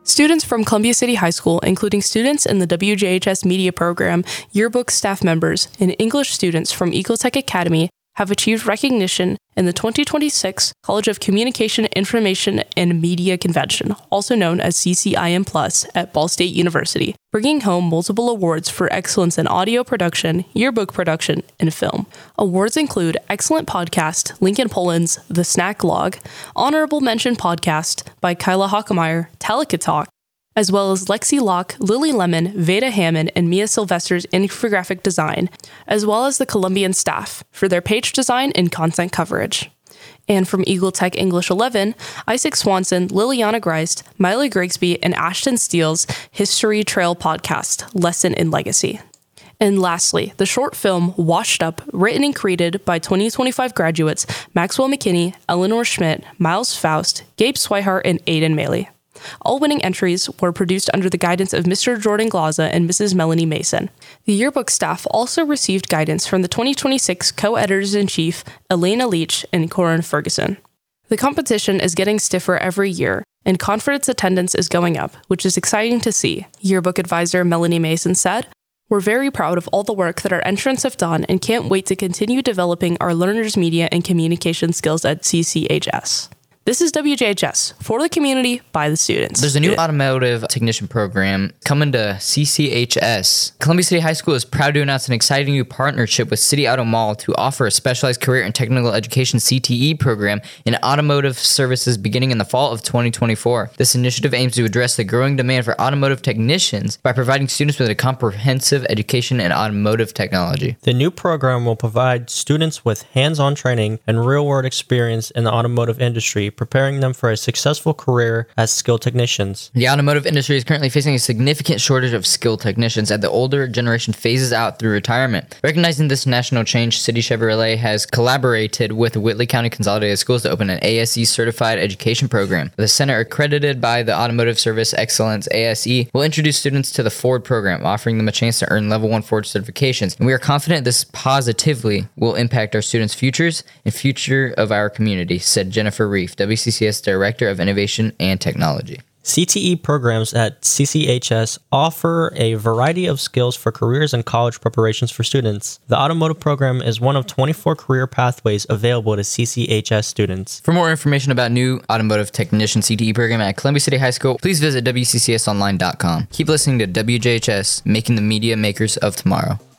Students from Columbia City High School, including students in the WJHS Media Program, yearbook staff members, and English students from Ecotech Academy, have achieved recognition in the 2026 College of Communication, Information, and Media Convention, also known as CCIM Plus, at Ball State University, bringing home multiple awards for excellence in audio production, yearbook production, and film. Awards include Excellent Podcast, Lincoln Poland's The Snack Log, Honorable Mention Podcast by Kyla Hockemeyer, Talika Talk, as well as Lexi Locke, Lily Lemon, Veda Hammond, and Mia Sylvester's infographic design, as well as the Columbian staff for their page design and content coverage. And from Eagle Tech English 11, Isaac Swanson, Liliana Greist, Miley Grigsby, and Ashton Steele's History Trail podcast, Lesson in Legacy. And lastly, the short film Washed Up, written and created by 2025 graduates Maxwell McKinney, Eleanor Schmidt, Miles Faust, Gabe Swihart, and Aiden Maley. All winning entries were produced under the guidance of Mr. Jordan Glaza and Mrs. Melanie Mason. The yearbook staff also received guidance from the 2026 co-editors-in-chief Elena Leach and Corin Ferguson. The competition is getting stiffer every year, and conference attendance is going up, which is exciting to see. Yearbook advisor Melanie Mason said, "We're very proud of all the work that our entrants have done and can't wait to continue developing our learners' media and communication skills at CCHS." This is WJHS, for the community, by the students. There's a new automotive technician program coming to CCHS. Columbia City High School is proud to announce an exciting new partnership with City Auto Mall to offer a specialized career and technical education CTE program in automotive services beginning in the fall of 2024. This initiative aims to address the growing demand for automotive technicians by providing students with a comprehensive education in automotive technology. The new program will provide students with hands-on training and real-world experience in the automotive industry, preparing them for a successful career as skilled technicians. The automotive industry is currently facing a significant shortage of skilled technicians as the older generation phases out through retirement. Recognizing this national change, City Chevrolet has collaborated with Whitley County Consolidated Schools to open an ASE certified education program. The center, accredited by the Automotive Service Excellence ASE, will introduce students to the Ford program, offering them a chance to earn level 1 Ford certifications. And we are confident this positively will impact our students' futures and future of our community, said Jennifer Reef, WCCS Director of Innovation and Technology. CTE programs at CCHS offer a variety of skills for careers and college preparations for students. The automotive program is one of 24 career pathways available to CCHS students. For more information about new automotive technician CTE program at Columbia City High School, please visit WCCSonline.com. Keep listening to WJHS, making the media makers of tomorrow.